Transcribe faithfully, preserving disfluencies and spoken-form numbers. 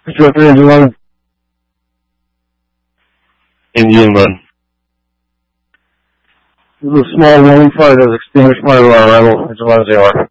Zero three engine one. Engine one. This is a small warning fire that was extinguished prior to our arrival. Engine one zero.